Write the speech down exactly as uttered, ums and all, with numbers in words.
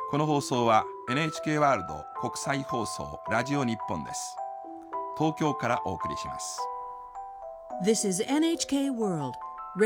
この放送は エヌエイチケー ワールド国際放送ラジオ日本です。東京からお送りします。 This is エヌエイチケー World